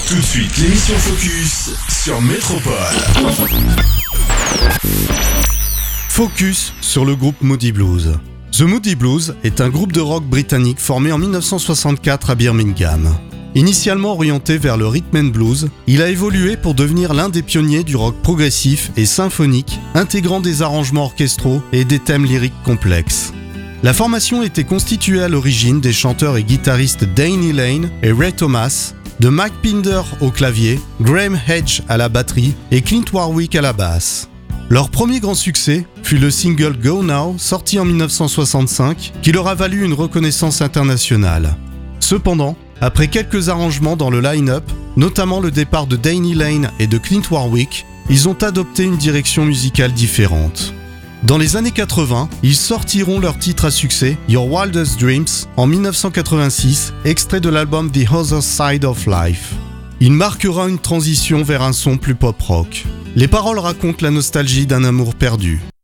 Tout de suite, l'émission Focus sur Métropole. Focus sur le groupe Moody Blues. The Moody Blues est un groupe de rock britannique formé en 1964 à Birmingham. Initialement orienté vers le rhythm and blues, il a évolué pour devenir l'un des pionniers du rock progressif et symphonique, intégrant des arrangements orchestraux et des thèmes lyriques complexes. La formation était constituée à l'origine des chanteurs et guitaristes Danny Laine et Ray Thomas, de Mike Pinder au clavier, Graham Hedge à la batterie et Clint Warwick à la basse. Leur premier grand succès fut le single Go Now, sorti en 1965, qui leur a valu une reconnaissance internationale. Cependant, après quelques arrangements dans le line-up, notamment le départ de Danny Laine et de Clint Warwick, ils ont adopté une direction musicale différente. Dans les années 80, ils sortiront leur titre à succès, Your Wildest Dreams, en 1986, extrait de l'album The Other Side of Life. Il marquera une transition vers un son plus pop-rock. Les paroles racontent la nostalgie d'un amour perdu.